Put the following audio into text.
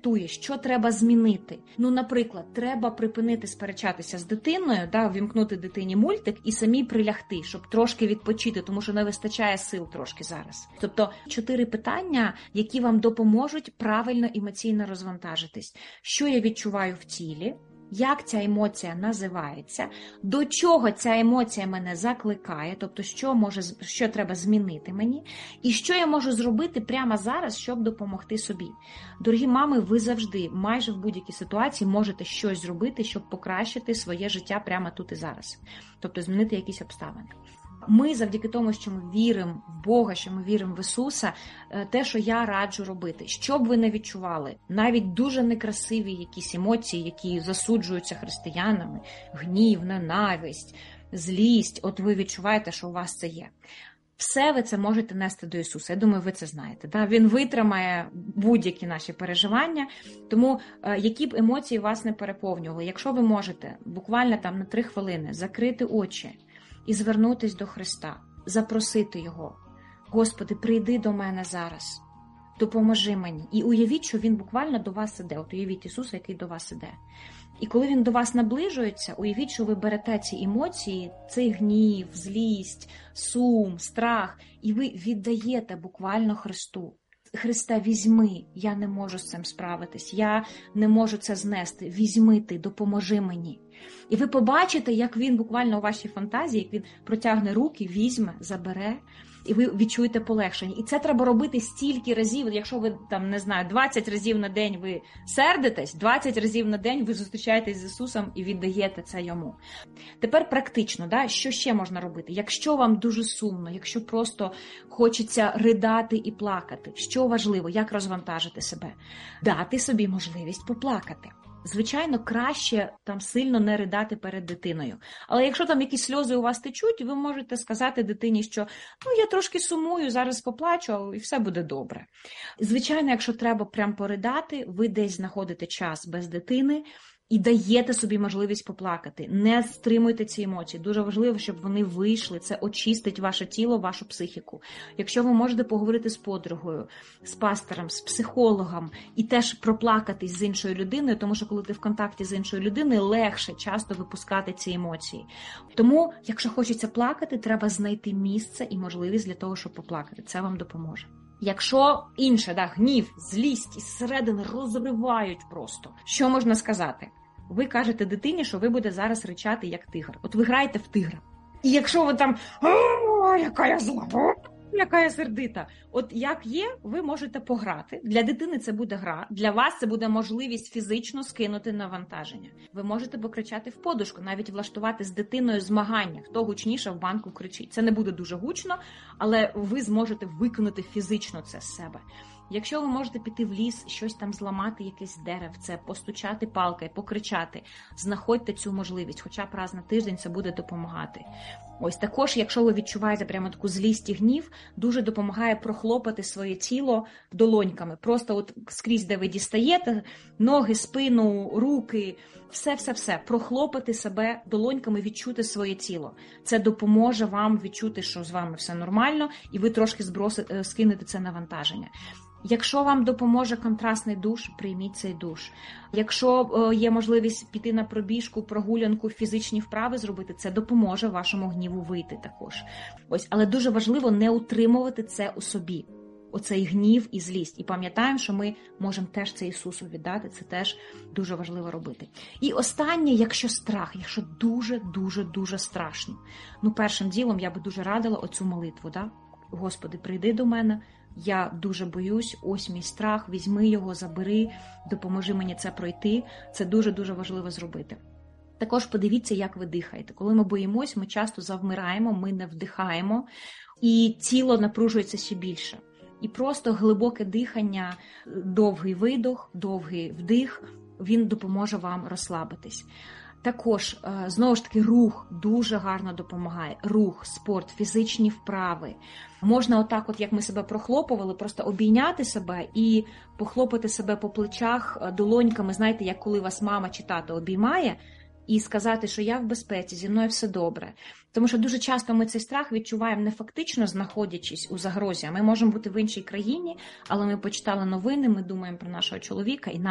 рятує, що треба змінити. Ну, наприклад, треба припинити сперечатися з дитиною, ввімкнути дитині мультик і самій прилягти, щоб трошки відпочити, тому що не вистачає сил трошки зараз. Тобто 4 питання, які вам допоможуть правильно емоційно розвантажитись. Що я відчуваю в тілі? Як ця емоція називається, до чого ця емоція мене закликає, тобто що треба змінити мені, і що я можу зробити прямо зараз, щоб допомогти собі. Дорогі мами, ви завжди, майже в будь-якій ситуації можете щось зробити, щоб покращити своє життя прямо тут і зараз, тобто змінити якісь обставини. Ми завдяки тому, що ми віримо в Бога, що ми віримо в Ісуса, те, що я раджу робити, що б ви не відчували, навіть дуже некрасиві якісь емоції, які засуджуються християнами, гнів, ненависть, злість, от ви відчуваєте, що у вас це є. Все ви це можете нести до Ісуса. Я думаю, ви це знаєте. Він витримає будь-які наші переживання. Тому, які б емоції вас не переповнювали, якщо ви можете буквально на 3 хвилини закрити очі і звернутись до Христа, запросити Його. Господи, прийди до мене зараз, допоможи мені. І уявіть, що Він буквально до вас іде. От уявіть Ісуса, який до вас іде. І коли Він до вас наближується, уявіть, що ви берете ці емоції, цей гнів, злість, сум, страх, і ви віддаєте буквально Христу. Христа, візьми, я не можу з цим справитись, я не можу це знести, візьми ти, допоможи мені. І ви побачите, як він буквально у вашій фантазії, як він протягне руки, візьме, забере, і ви відчуєте полегшення. І це треба робити стільки разів, якщо ви, 20 разів на день ви сердитесь, 20 разів на день ви зустрічаєтесь з Ісусом і віддаєте це Йому. Тепер практично, що ще можна робити? Якщо вам дуже сумно, якщо просто хочеться ридати і плакати, що важливо, як розвантажити себе? Дати собі можливість поплакати. Звичайно, краще сильно не ридати перед дитиною. Але якщо якісь сльози у вас течуть, ви можете сказати дитині, що я трошки сумую, зараз поплачу, і все буде добре. Звичайно, якщо треба прям поридати, ви десь знаходите час без дитини і даєте собі можливість поплакати. Не стримуйте ці емоції. Дуже важливо, щоб вони вийшли. Це очистить ваше тіло, вашу психіку. Якщо ви можете поговорити з подругою, з пастором, з психологом і теж проплакатись з іншою людиною, тому що коли ти в контакті з іншою людиною, легше часто випускати ці емоції. Тому, якщо хочеться плакати, треба знайти місце і можливість для того, щоб поплакати. Це вам допоможе. Якщо інше, гнів, злість із середини розривають просто, що можна сказати? Ви кажете дитині, що ви будете зараз ричати як тигр. От ви граєте в тигра. І якщо ви яка я зла, яка я сердита. От як є, ви можете пограти. Для дитини це буде гра, для вас це буде можливість фізично скинути навантаження. Ви можете покричати в подушку, навіть влаштувати з дитиною змагання, хто гучніше в банку кричить. Це не буде дуже гучно, але ви зможете виконати фізично це з себе. Якщо ви можете піти в ліс, щось зламати, якесь деревце, постучати палкою, покричати, знаходьте цю можливість, хоча б раз на тиждень це буде допомагати. Ось також, якщо ви відчуваєте прямо таку злість і гнів, дуже допомагає прохлопати своє тіло долоньками. Просто скрізь, де ви дістаєте, ноги, спину, руки, все, прохлопати себе долоньками, відчути своє тіло. Це допоможе вам відчути, що з вами все нормально, і ви трошки скинете це навантаження. Якщо вам допоможе контрастний душ, прийміть цей душ. Якщо є можливість піти на пробіжку, прогулянку, фізичні вправи зробити, це допоможе вашому гніву вийти також. Але дуже важливо не утримувати це у собі. Оцей гнів і злість. І пам'ятаємо, що ми можемо теж це Ісусу віддати, це теж дуже важливо робити. І останнє, якщо страх, якщо дуже страшно. Першим ділом я би дуже радила оцю молитву, Господи, прийди до мене, я дуже боюсь, ось мій страх, візьми його, забери, допоможи мені це пройти. Це дуже важливо зробити. Також подивіться, як ви дихаєте. Коли ми боїмось, ми часто завмираємо, ми не вдихаємо, і тіло напружується ще більше. І просто глибоке дихання, довгий видох, довгий вдих, він допоможе вам розслабитись. Також, знову ж таки, рух дуже гарно допомагає. Рух, спорт, фізичні вправи. Можна як ми себе прохлопували, просто обійняти себе і похлопати себе по плечах долоньками, знаєте, як коли вас мама чи тато обіймає, і сказати, що я в безпеці, зі мною все добре. Тому що дуже часто ми цей страх відчуваємо не фактично знаходячись у загрозі, а ми можемо бути в іншій країні, але ми почитали новини, ми думаємо про нашого чоловіка, і нам